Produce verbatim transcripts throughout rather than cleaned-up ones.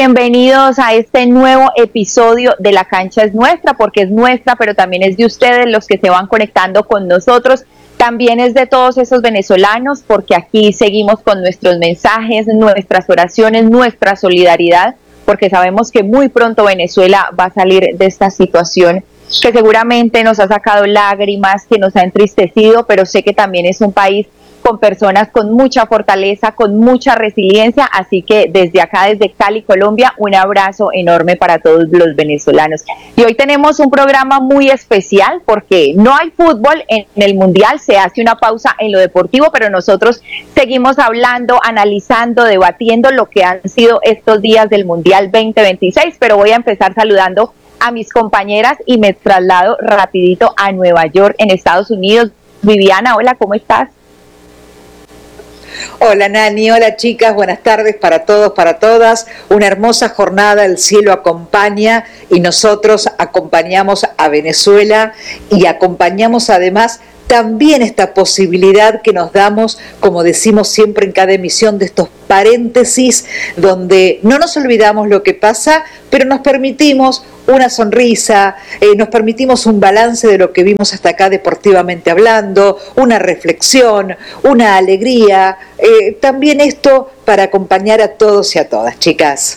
bienvenidos a este nuevo episodio de La Cancha es Nuestra, porque es nuestra, pero también es de ustedes los que se van conectando con nosotros. También es de todos esos venezolanos, porque aquí seguimos con nuestros mensajes, nuestras oraciones, nuestra solidaridad, porque sabemos que muy pronto Venezuela va a salir de esta situación que seguramente nos ha sacado lágrimas, que nos ha entristecido, pero sé que también es un país con personas con mucha fortaleza, con mucha resiliencia, así que desde acá, desde Cali, Colombia, un abrazo enorme para todos los venezolanos. Y hoy tenemos un programa muy especial porque no hay fútbol en el Mundial, se hace una pausa en lo deportivo, pero nosotros seguimos hablando, analizando, debatiendo lo que han sido estos días del Mundial veinte veintiséis, pero voy a empezar saludando a mis compañeras y me traslado rapidito a Nueva York, en Estados Unidos. Viviana, hola, ¿cómo estás? Hola Nani, hola chicas, buenas tardes para todos, para todas. Una hermosa jornada, el cielo acompaña y nosotros acompañamos a Venezuela y acompañamos además también esta posibilidad que nos damos, como decimos siempre en cada emisión, de estos paréntesis donde no nos olvidamos lo que pasa, pero nos permitimos una sonrisa, eh, nos permitimos un balance de lo que vimos hasta acá deportivamente hablando, una reflexión, una alegría, eh, también esto para acompañar a todos y a todas, chicas.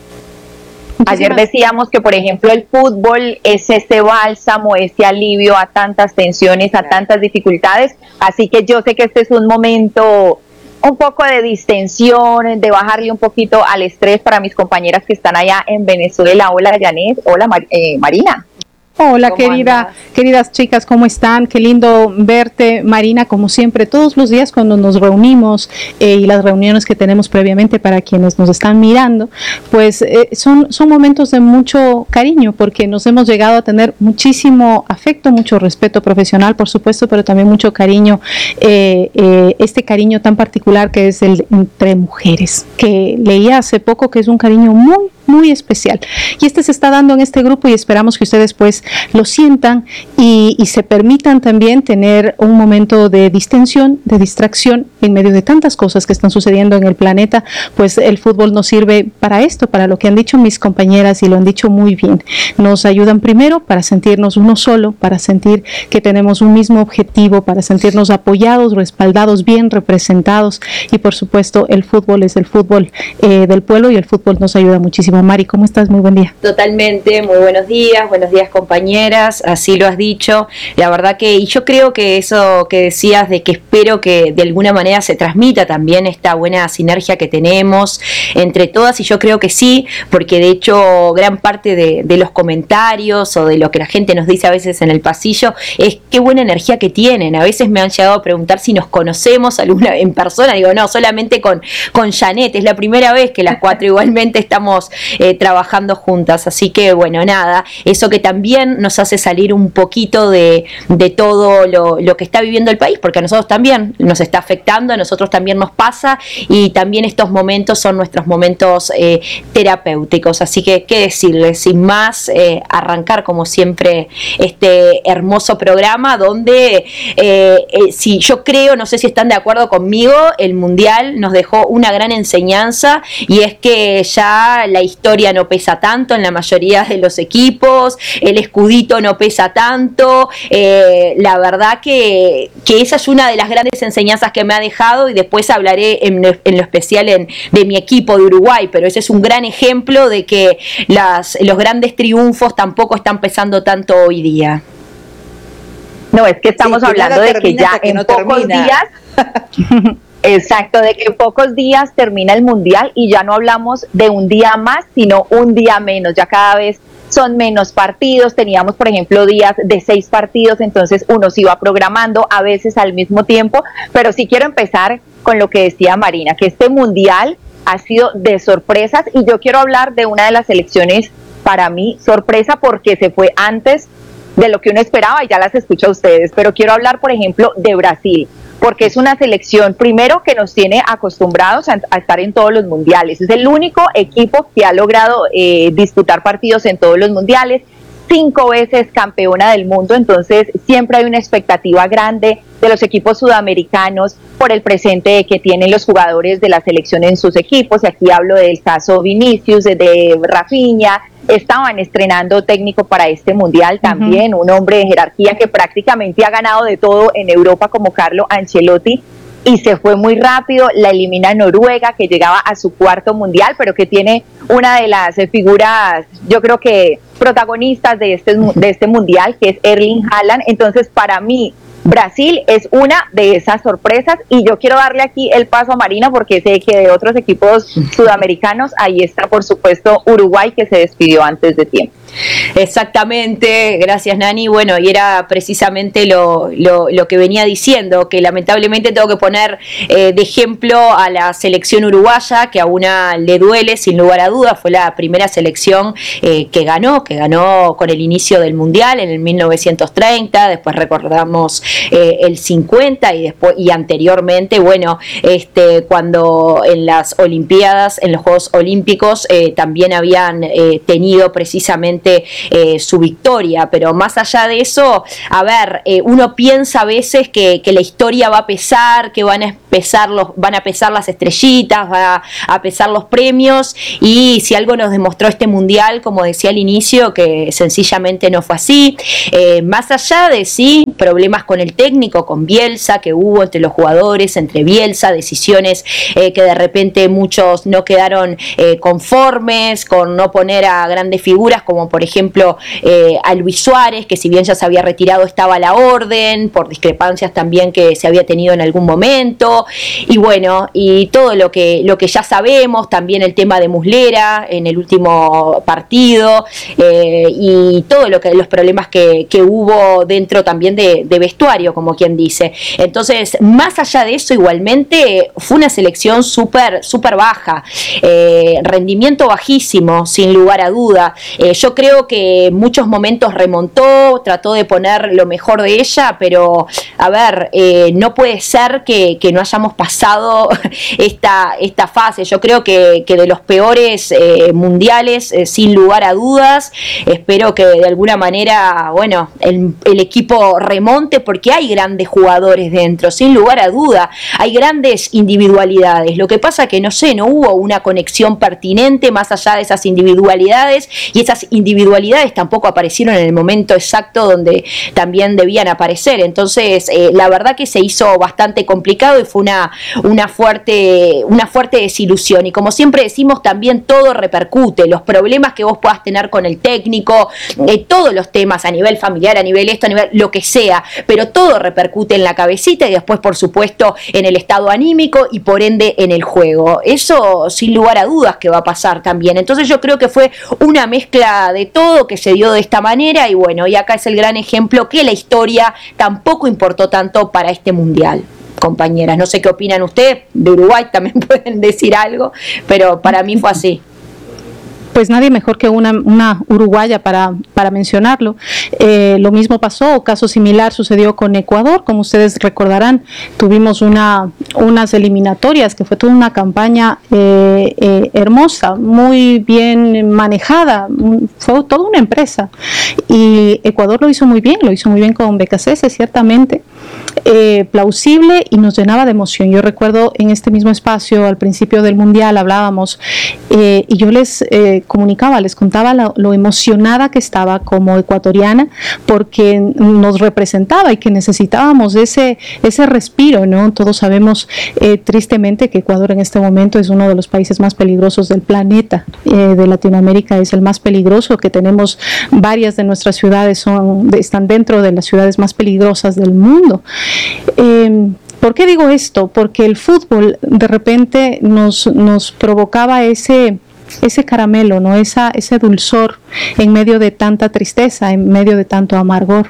Ayer decíamos que, por ejemplo, el fútbol es ese bálsamo, ese alivio a tantas tensiones, a tantas dificultades, así que yo sé que este es un momento un poco de distensión, de bajarle un poquito al estrés para mis compañeras que están allá en Venezuela. Hola, Janet. Hola, Mar eh, Marina. Hola querida, queridas chicas, ¿cómo están? Qué lindo verte, Marina, como siempre, todos los días cuando nos reunimos eh, y las reuniones que tenemos previamente para quienes nos están mirando, pues eh, son, son momentos de mucho cariño porque nos hemos llegado a tener muchísimo afecto, mucho respeto profesional, por supuesto, pero también mucho cariño, eh, eh, este cariño tan particular que es el entre mujeres, que leía hace poco que es un cariño muy, muy especial. Y este se está dando en este grupo y esperamos que ustedes pues lo sientan y, y se permitan también tener un momento de distensión, de distracción en medio de tantas cosas que están sucediendo en el planeta. Pues el fútbol nos sirve para esto, para lo que han dicho mis compañeras y lo han dicho muy bien. Nos ayudan primero para sentirnos uno solo, para sentir que tenemos un mismo objetivo, para sentirnos apoyados, respaldados, bien representados y por supuesto el fútbol es el fútbol eh, del pueblo y el fútbol nos ayuda muchísimo. Mari, ¿cómo estás? Muy buen día. Totalmente, muy buenos días, buenos días compañeras, así lo has dicho, la verdad que, y yo creo que eso que decías de que espero que de alguna manera se transmita también esta buena sinergia que tenemos entre todas, y yo creo que sí, porque de hecho gran parte de, de los comentarios o de lo que la gente nos dice a veces en el pasillo es qué buena energía que tienen. A veces me han llegado a preguntar si nos conocemos alguna en persona, digo no, solamente con, con Janet, es la primera vez que las cuatro igualmente estamos Eh, trabajando juntas, así que bueno, nada, eso que también nos hace salir un poquito de, de todo lo, lo que está viviendo el país, porque a nosotros también nos está afectando, a nosotros también nos pasa y también estos momentos son nuestros momentos eh, terapéuticos, así que qué decirles, sin más, eh, arrancar como siempre este hermoso programa donde eh, eh, si yo creo, no sé si están de acuerdo conmigo, el Mundial nos dejó una gran enseñanza y es que ya la historia no pesa tanto en la mayoría de los equipos, el escudito no pesa tanto, eh, la verdad que, que esa es una de las grandes enseñanzas que me ha dejado y después hablaré en, en lo especial en, de mi equipo de Uruguay, pero ese es un gran ejemplo de que las, los grandes triunfos tampoco están pesando tanto hoy día. No, es que estamos sí, hablando de que ya que en no pocos termina. días... Exacto, de que en pocos días termina el Mundial y ya no hablamos de un día más, sino un día menos, ya cada vez son menos partidos, teníamos por ejemplo días de seis partidos, entonces uno se iba programando a veces al mismo tiempo, pero sí quiero empezar con lo que decía Marina, que este Mundial ha sido de sorpresas y yo quiero hablar de una de las selecciones para mí sorpresa porque se fue antes de lo que uno esperaba y ya las escucho a ustedes, pero quiero hablar por ejemplo de Brasil, porque es una selección, primero, que nos tiene acostumbrados a, a estar en todos los mundiales. Es el único equipo que ha logrado eh, disputar partidos en todos los mundiales. cinco veces campeona del mundo, entonces siempre hay una expectativa grande de los equipos sudamericanos por el presente que tienen los jugadores de la selección en sus equipos, y aquí hablo del caso Vinicius, de Rafinha. Estaban estrenando técnico para este mundial también, uh-huh. un hombre de jerarquía que prácticamente ha ganado de todo en Europa como Carlo Ancelotti, y se fue muy rápido. La elimina Noruega, que llegaba a su cuarto mundial, pero que tiene una de las figuras, yo creo que protagonistas de este, de este mundial, que es Erling Haaland. Entonces, para mí, Brasil es una de esas sorpresas, y yo quiero darle aquí el paso a Marina porque sé que de otros equipos sudamericanos, ahí está por supuesto Uruguay, que se despidió antes de tiempo. Exactamente, gracias Nani. Bueno, y era precisamente lo, lo, lo que venía diciendo, que lamentablemente tengo que poner eh, de ejemplo a la selección uruguaya, que a una le duele sin lugar a dudas. Fue la primera selección eh, que ganó, que ganó con el inicio del Mundial en el mil novecientos treinta, después recordamos eh, el cincuenta, y después y anteriormente, bueno, este cuando en las Olimpiadas, en los Juegos Olímpicos, eh, también habían eh, tenido precisamente Eh, su victoria. Pero más allá de eso, a ver, eh, uno piensa a veces que, que la historia va a pesar, que van a pesar los, van a pesar las estrellitas, va a, a pesar los premios, y si algo nos demostró este mundial, como decía al inicio, que sencillamente no fue así. Eh, más allá de sí, problemas con el técnico, con Bielsa, que hubo entre los jugadores, entre Bielsa, decisiones eh, que de repente muchos no quedaron eh, conformes con no poner a grandes figuras, como por ejemplo eh, a Luis Suárez, que si bien ya se había retirado estaba a la orden, por discrepancias también que se había tenido en algún momento, y bueno, y todo lo que, lo que ya sabemos, también el tema de Muslera en el último partido, eh, y todo lo que los problemas que, que hubo dentro también de, de vestuario, como quien dice. Entonces, más allá de eso, igualmente fue una selección súper súper baja, eh, rendimiento bajísimo, sin lugar a duda. Eh, yo creo Creo que en muchos momentos remontó, trató de poner lo mejor de ella, pero a ver, eh, no puede ser que, que no hayamos pasado esta, esta fase. Yo creo que, que de los peores eh, mundiales, eh, sin lugar a dudas. Espero que de alguna manera, bueno, el, el equipo remonte, porque hay grandes jugadores dentro, sin lugar a duda. Hay grandes individualidades. Lo que pasa es que, no sé, no hubo una conexión pertinente más allá de esas individualidades, y esas individualidades individualidades tampoco aparecieron en el momento exacto donde también debían aparecer. Entonces, eh, la verdad que se hizo bastante complicado, y fue una, una, fuerte, una fuerte desilusión. Y como siempre decimos, también todo repercute, los problemas que vos puedas tener con el técnico, eh, todos los temas a nivel familiar, a nivel esto, a nivel lo que sea, pero todo repercute en la cabecita, y después, por supuesto, en el estado anímico, y por ende en el juego. Eso sin lugar a dudas que va a pasar también. Entonces yo creo que fue una mezcla de todo que se dio de esta manera, y bueno, y acá es el gran ejemplo que la historia tampoco importó tanto para este mundial. Compañeras, no sé qué opinan ustedes, de Uruguay también pueden decir algo, pero para mí fue así. Pues nadie mejor que una, una uruguaya para, para mencionarlo. Eh, lo mismo pasó, caso similar sucedió con Ecuador. Como ustedes recordarán, tuvimos una, unas eliminatorias que fue toda una campaña eh, eh, hermosa, muy bien manejada, fue toda una empresa, y Ecuador lo hizo muy bien, lo hizo muy bien con B K C S, ciertamente eh, plausible, y nos llenaba de emoción. Yo recuerdo en este mismo espacio al principio del mundial hablábamos eh, y yo les eh, comunicaba, les contaba lo, lo emocionada que estaba como ecuatoriana, porque nos representaba y que necesitábamos ese, ese respiro, ¿no? Todos sabemos eh, tristemente que Ecuador en este momento es uno de los países más peligrosos del planeta, eh, de Latinoamérica es el más peligroso, que tenemos varias de nuestras ciudades son, están dentro de las ciudades más peligrosas del mundo. Eh, ¿Por qué digo esto? Porque el fútbol de repente nos, nos provocaba ese ese caramelo, ¿no? Esa, ese dulzor en medio de tanta tristeza, en medio de tanto amargor,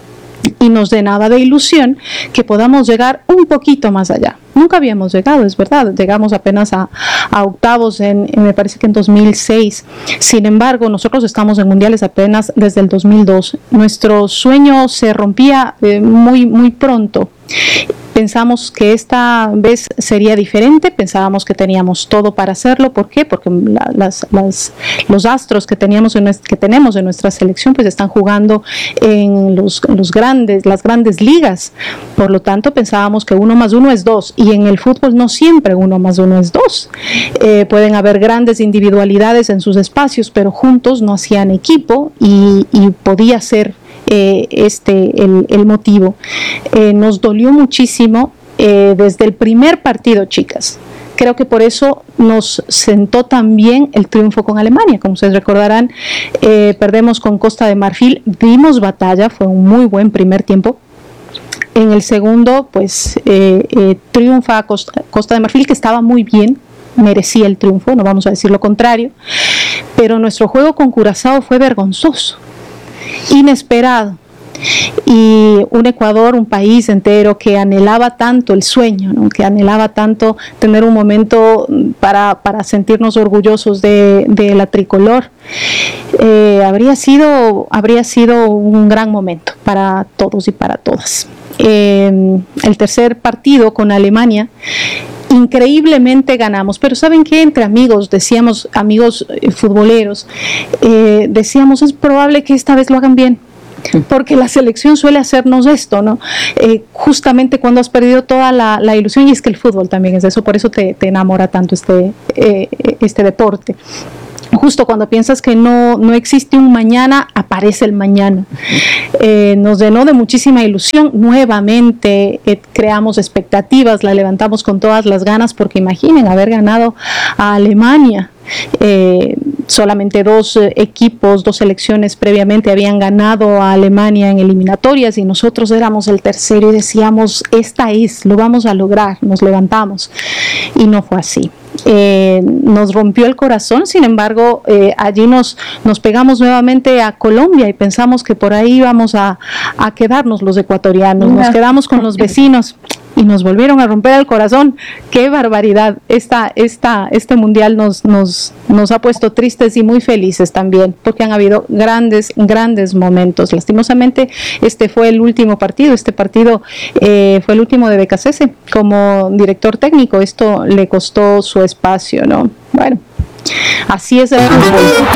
y nos llenaba de ilusión que podamos llegar un poquito más allá. Nunca habíamos llegado, es verdad, llegamos apenas a, a octavos en, en, me parece que en dos mil seis. Sin embargo, nosotros estamos en mundiales apenas desde el dos mil dos. Nuestro sueño se rompía eh, muy, muy pronto. Pensamos que esta vez sería diferente, pensábamos que teníamos todo para hacerlo. ¿Por qué? Porque la, las, las, los astros que, teníamos en, que tenemos en nuestra selección pues están jugando en los, los grandes, las grandes ligas. Por lo tanto, pensábamos que uno más uno es dos, y en el fútbol no siempre uno más uno es dos. Eh, pueden haber grandes individualidades en sus espacios, pero juntos no hacían equipo, y, y podía ser Eh, este el, el motivo. Eh, nos dolió muchísimo eh, desde el primer partido, chicas. Creo que por eso nos sentó tan bien el triunfo con Alemania. Como ustedes recordarán, eh, perdemos con Costa de Marfil, dimos batalla, fue un muy buen primer tiempo. En el segundo, pues eh, eh, triunfa Costa, Costa de Marfil, que estaba muy bien, merecía el triunfo, no vamos a decir lo contrario, pero nuestro juego con Curazao fue vergonzoso, inesperado, y un Ecuador, un país entero que anhelaba tanto el sueño, ¿no? Que anhelaba tanto tener un momento para, para sentirnos orgullosos de, de la tricolor. Eh, habría sido, habría sido un gran momento para todos y para todas. Eh, el tercer partido con Alemania, increíblemente ganamos, pero ¿saben qué? Entre amigos, decíamos, amigos eh, futboleros, eh, decíamos, es probable que esta vez lo hagan bien, porque la selección suele hacernos esto, ¿no? Eh, justamente cuando has perdido toda la, la ilusión, y es que el fútbol también es eso, por eso te, te enamora tanto este, eh, este deporte. Justo cuando piensas que no, no existe un mañana, aparece el mañana. Eh, nos llenó de muchísima ilusión. Nuevamente eh, creamos expectativas, la levantamos con todas las ganas, porque imaginen haber ganado a Alemania. Eh, solamente dos eh, equipos, dos selecciones previamente habían ganado a Alemania en eliminatorias, y nosotros éramos el tercero y decíamos, esta es, lo vamos a lograr, nos levantamos, y no fue así. Eh, nos rompió el corazón. Sin embargo, eh, allí nos, nos pegamos nuevamente a Colombia y pensamos que por ahí íbamos a, a quedarnos los ecuatorianos, nos quedamos con los vecinos y nos volvieron a romper el corazón. ¡Qué barbaridad! Esta, esta, este mundial nos, nos, nos ha puesto tristes y muy felices también, porque han habido grandes, grandes momentos. Lastimosamente, este fue el último partido, este partido eh, fue el último de Becasese como director técnico. Esto le costó su espacio, ¿no? Bueno, así es el fútbol.